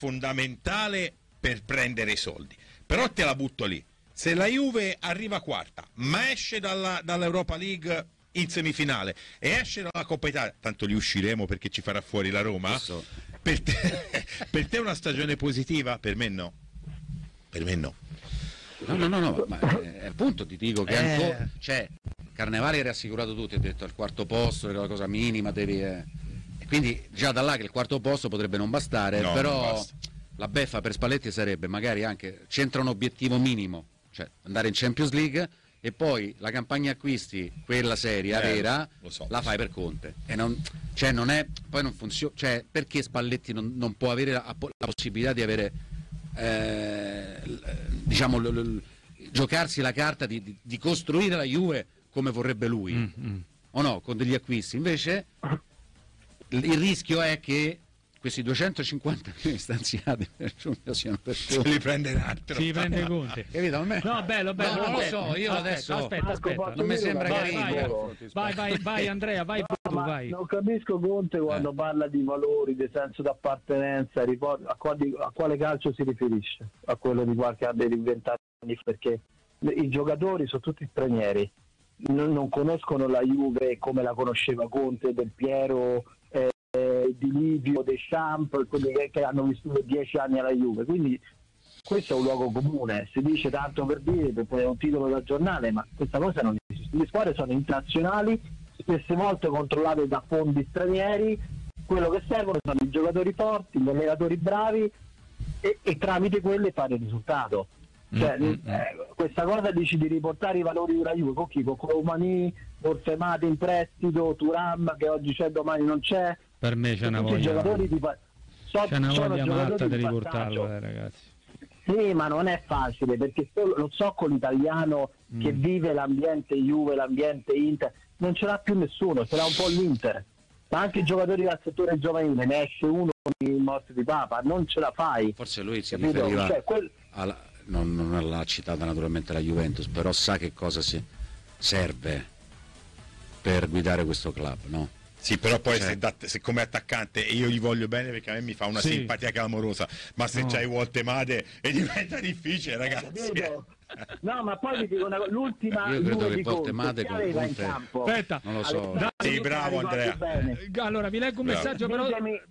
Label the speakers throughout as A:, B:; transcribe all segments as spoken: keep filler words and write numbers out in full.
A: fondamentale per prendere i soldi, però te la butto lì. Se la Juve arriva quarta, ma esce dalla, dall'Europa League in semifinale e esce dalla Coppa Italia, tanto li usciremo perché ci farà fuori la Roma, per te, per te è una stagione positiva? Per me no. Per me no.
B: No, no, no, no, ma eh, appunto ti dico che
A: eh.
B: ancora, cioè, Carnevali era assicurato tutti, ha detto al quarto posto era la cosa minima, devi, eh. E quindi già da là che il quarto posto potrebbe non bastare,
A: no,
B: però
A: non basta.
B: La beffa per Spalletti sarebbe magari anche, c'entra un obiettivo minimo, cioè andare in Champions League e poi la campagna acquisti, quella seria,
A: eh,
B: vera,
A: so,
B: la fai per Conte. E non, cioè non è, poi non funziona, cioè perché Spalletti non, non può avere la, la possibilità di avere eh, diciamo l, l, giocarsi la carta di, di, di costruire la Juve come vorrebbe lui, mm-hmm. o no, con degli acquisti. Invece il rischio è che questi duecentocinquanta milioni stanziati per Giugno siano per
A: se li prende un altro,
C: si prende Conte,
B: capito? Me...
C: no bello bello
B: no, non
C: aspetta,
B: lo so, io
C: aspetta,
B: adesso
C: aspetta aspetta
B: non mi sembra
C: vai,
B: carino.
C: Vai, vai vai vai Andrea, vai
D: no,
C: tu, vai.
D: Non capisco Conte quando eh. parla di valori, di senso d'appartenenza, a quale, a quale calcio si riferisce? A quello di qualche anno, di vent'anni, perché i giocatori sono tutti stranieri, non, non conoscono la Juve come la conosceva Conte, Del Piero, eh, di Livio, Deschamps, quelli che, che hanno vissuto dieci anni alla Juve, quindi questo è un luogo comune, si dice tanto per dire, per prendere un titolo da giornale, ma questa cosa non esiste. Le squadre sono internazionali, spesse volte controllate da fondi stranieri, quello che servono sono i giocatori forti, gli allenatori bravi e, e tramite quelle fare il risultato. Cioè, mm-hmm. eh, questa cosa dici di riportare i valori della Juve con chi? Con Colomani, Borsemate in prestito, Thuram che oggi c'è domani non c'è.
C: Per me c'è una voglia,
D: di pa- so,
C: c'è una voglia matta di riportarlo,
D: eh,
C: ragazzi.
D: Sì, ma non è facile perché solo lo zoccolo italiano mm. che vive l'ambiente Juve, l'ambiente Inter, non ce l'ha più nessuno, ce l'ha un po' l'Inter. Ma anche i giocatori del settore giovanile, ne esce uno in morte di Papa, non ce la fai.
B: Forse lui si
D: capito?
B: riferiva
D: cioè, quel...
B: alla, non, non l'ha citata naturalmente la Juventus, però sa che cosa si serve per guidare questo club, no?
A: Sì, però poi
B: cioè,
A: se, da, se come attaccante e io gli voglio bene perché a me mi fa una sì. simpatia clamorosa, ma se no. c'hai Voltemade e diventa difficile, ragazzi.
D: No, ma poi vi dico una cosa, l'ultima
B: io credo che
D: Voltemade
B: con
D: aveva
B: Conte...
D: in campo.
B: Aspetta, non lo so.
A: Dai, sì, bravo Andrea.
C: Eh, allora vi leggo un
A: bravo.
C: messaggio però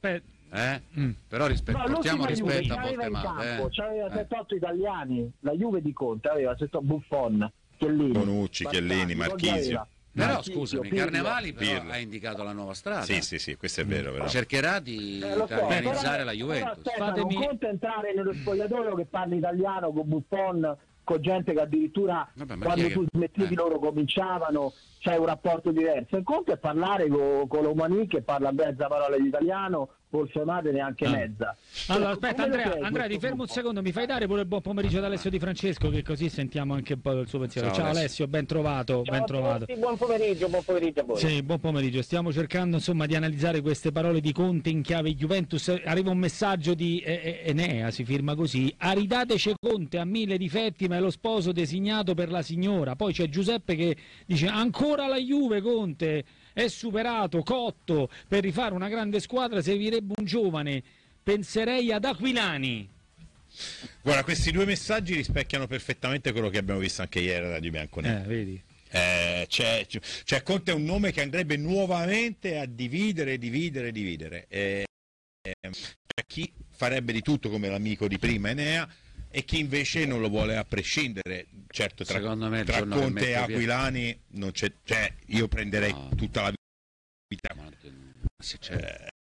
B: eh? mm. però rispe-
D: no,
B: portiamo rispetto
D: Juve,
B: a Voltemade.
D: Eh? C'aveva eh. sette otto italiani, la Juve di Conte aveva sette otto Buffon, Chiellini,
A: Bonucci, Chiellini, Marchisio.
B: Però
D: Marchisio,
B: scusami,
D: Pirlo,
B: Carnevali però
A: Pirlo.
B: ha indicato la nuova strada.
A: Sì, sì, sì, questo è vero. Però.
B: Cercherà di
D: eh, so,
B: italianizzare
D: però,
B: la Juventus.
D: Però, Stefano,
C: Fatemi...
D: non conta entrare nello spogliatoio che parla italiano con Buffon, con gente che addirittura Vabbè, quando tu smettevi eh. loro cominciavano, c'è un rapporto diverso. Il conto è parlare con, con Lomani che parla mezza parola di italiano, Volsemate neanche ah. mezza.
C: Allora aspetta Andrea, Andrea ti fermo un secondo, mi fai dare pure il buon pomeriggio ad Alessio Di Francesco che così sentiamo anche un po' del suo pensiero. Ciao, Ciao Alessio. Alessio, ben trovato,
D: Ciao
C: ben trovato.
D: Tutti, buon pomeriggio, buon pomeriggio a voi.
C: Sì, buon pomeriggio. Stiamo cercando insomma di analizzare queste parole di Conte in chiave Juventus. Arriva un messaggio di eh, Enea, si firma così: aridateci Conte, ha mille difetti ma è lo sposo designato per la signora. Poi c'è Giuseppe che dice ancora la Juve Conte è superato, cotto, per rifare una grande squadra servirebbe un giovane, penserei ad Aquilani.
A: Guarda, questi due messaggi rispecchiano perfettamente quello che abbiamo visto anche ieri da Radio Bianconero.
C: Eh, vedi?
A: Eh, c'è, c'è Conte è un nome che andrebbe nuovamente a dividere, dividere, dividere. Eh, eh, c'è chi farebbe di tutto come l'amico di prima Enea e chi invece non lo vuole a prescindere. Certo, tra,
B: me,
A: tra Conte e Aquilani non c'è, cioè, io prenderei no. tutta la vita.
B: Se c'è.